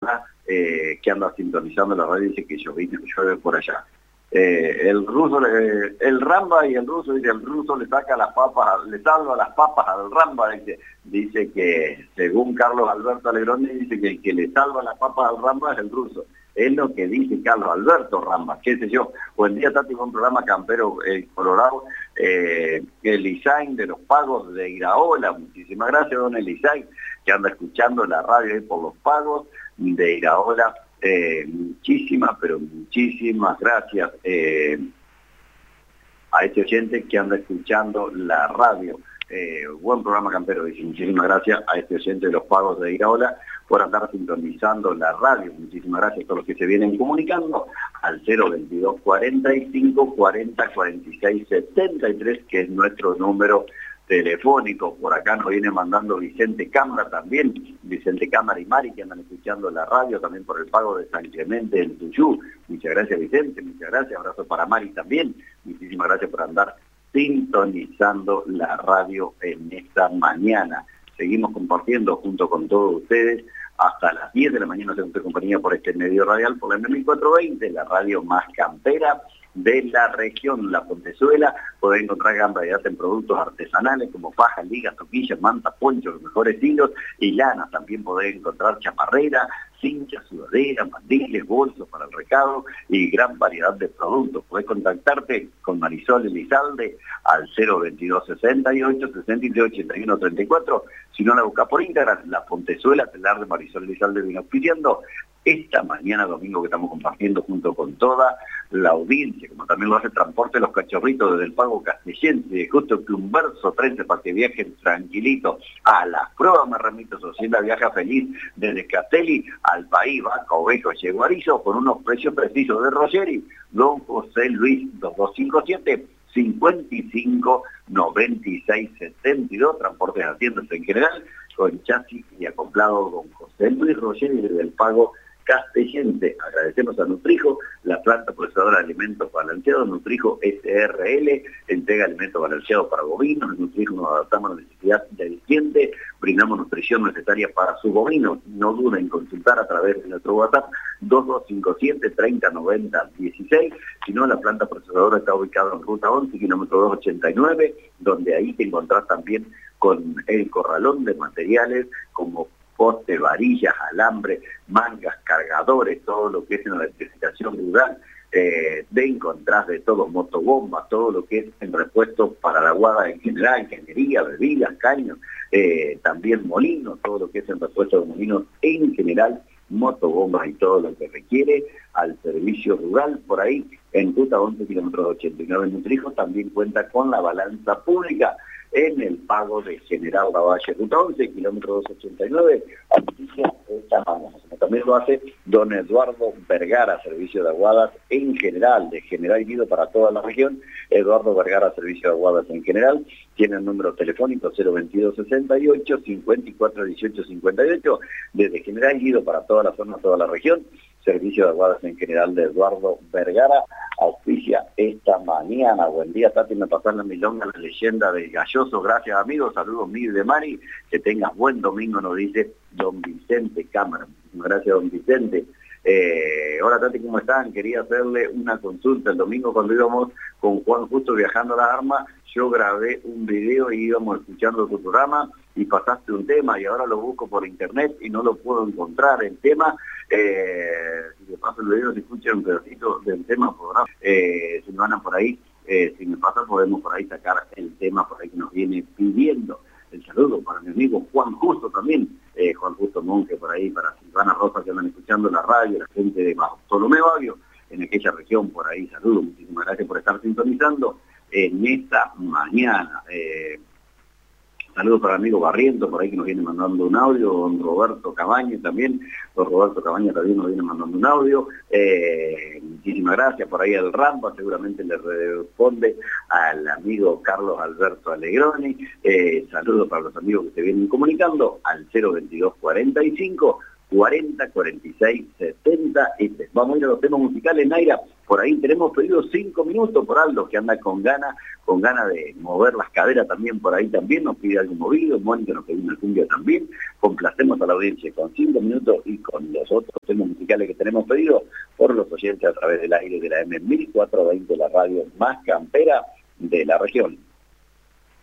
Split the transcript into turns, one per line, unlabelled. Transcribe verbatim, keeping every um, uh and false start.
Iraola, eh, que anda sintonizando la radio, dice que llueve, llueve por allá. Eh, el ruso, eh, el Ramba y el ruso, dice, el ruso le saca las papas, le salva las papas al Ramba, dice, dice que según Carlos Alberto Alegroni, dice que el que le salva las papas al Ramba es el ruso. Es lo que dice Carlos Alberto Ramba, qué sé yo. Buen día, Tati, con un programa campero eh, Colorado, eh, Elisain de los Pagos de Iraola. Muchísimas gracias, don Elisain, que anda escuchando la radio ahí por los Pagos de Iraola. Eh, muchísimas, pero muchísimas gracias eh, a este oyente que anda escuchando la radio. Eh, buen programa campero, dice. Muchísimas gracias a este oyente de los Pagos de Iraola por andar sintonizando la radio. Muchísimas gracias a todos los que se vienen comunicando al cero veintidós cuarenta y cinco cuarenta cuarenta y seis setenta y tres, que es nuestro número telefónico. Por acá nos viene mandando Vicente Cámara también, Vicente Cámara y Mari, que andan escuchando la radio, también por el Pago de San Clemente en Tuyú. Muchas gracias, Vicente, muchas gracias, abrazo para Mari también. Muchísimas gracias por andar sintonizando la radio en esta mañana. Seguimos compartiendo junto con todos ustedes hasta las diez de la mañana. Hacemos compañía por este medio radial, por la M mil cuatrocientos veinte, la radio más campera de la región, la Pontezuela. Podés encontrar gran variedad en productos artesanales como fajas, ligas, toquillas, mantas, ponchos, los mejores hilos y lanas. También podés encontrar chaparrera, cinchas, sudaderas, mandiles, bolsos para el recado y gran variedad de productos. Podés contactarte con Marisol Elizalde al cero veintidós sesenta y ocho sesenta y tres ochenta y uno treinta y cuatro. Si no, la buscás por Instagram, la Pontezuela, telar de Marisol Elizalde vino pidiendo esta mañana domingo que estamos compartiendo junto con toda la audiencia, como también lo hace Transporte Los Cachorritos desde el Pago Castellense, de justo que un verso trece para que viajen tranquilito a las pruebas. Me remito, Sociedad Viaja Feliz desde Castelli al País, Vaca, Ovejo, Yeguarizo, con unos precios precisos de Rogeri, don José Luis dos dos cinco siete cincuenta y cinco noventa y seis setenta y dos, transportes haciéndose en general, con chasis y acoplado don José Luis Rogeri desde el Pago Castellense. Agradecemos a Nutrijo, la planta procesadora de alimentos balanceados. Nutrijo S R L entrega alimentos balanceados para bovinos. En Nutrijo nos adaptamos a la necesidad del cliente, brindamos nutrición necesaria para sus bovinos. No duden en consultar a través de nuestro WhatsApp dos dos cinco siete treinta noventa dieciséis. Si no, la planta procesadora está ubicada en Ruta once, kilómetro doscientos ochenta y nueve, donde ahí te encontrás también con el corralón de materiales como poste, varillas, alambre, mangas, cargadores, todo lo que es en la electrificación rural, eh, de encontrar de todo, motobombas, todo lo que es en repuesto para la guada en general, ingeniería, bebidas, caños, eh, también molinos, todo lo que es en repuesto de molinos en general, motobombas y todo lo que requiere al servicio rural. Por ahí, en Ruta once, kilómetros ochenta y nueve, Nutrijo también cuenta con la balanza pública en el Pago de General Lavalle, Ruta once, kilómetros doscientos ochenta y nueve, esta mañana. También lo hace don Eduardo Vergara, servicio de aguadas en general, de General Guido para toda la región. Eduardo Vergara, servicio de aguadas en general, tiene el número telefónico cero veintidós sesenta y ocho cincuenta y cuatro dieciocho cincuenta y ocho, desde General Guido para toda la zona, toda la región. Servicio de aguadas en general de Eduardo Vergara auspicia esta mañana. Buen día, Tati, me pasan la milonga, la leyenda del Galloso. Gracias, amigos, saludos míos de Mari, que tengas buen domingo, nos dice don Vicente Cámara. Gracias, don Vicente. Eh, hola, Tati, ¿cómo están? Quería hacerle una consulta. El domingo, cuando íbamos con Juan Justo viajando a la Arma, yo grabé un video y íbamos escuchando tu programa y pasaste un tema y ahora lo busco por internet y no lo puedo encontrar. El tema, eh, si me paso el video, si escuchan un pedacito del tema, podrá, eh, si me van a por ahí, eh, si me pasa, podemos por ahí sacar el tema por ahí que nos viene pidiendo. El saludo para mi amigo Juan Justo también, eh, Juan Justo Monje por ahí, para Silvana Rosa que andan escuchando la radio, la gente de Bartolomé Baggio, en aquella región por ahí. Saludos, muchísimas gracias por estar sintonizando en esta mañana. Eh, Saludos para el amigo Barriento, por ahí que nos viene mandando un audio, don Roberto Cabaña también, don Roberto Cabaña también nos viene mandando un audio. Eh, muchísimas gracias, por ahí el Rampa seguramente le responde al amigo Carlos Alberto Alegroni. Eh, saludos para los amigos que se vienen comunicando al cero veintidós cuarenta y cinco cuarenta, cuarenta y seis, setenta. Este. Vamos a ir a los temas musicales, Naira. Por ahí tenemos pedido cinco minutos por Aldo, que anda con ganas, con ganas de mover las caderas también por ahí también, nos pide algo movido, Mónica nos pide una cumbia también, complacemos a la audiencia con cinco minutos y con los otros temas musicales que tenemos pedido por los oyentes a través del aire de la M mil cuatrocientos veinte, la radio más campera de la región.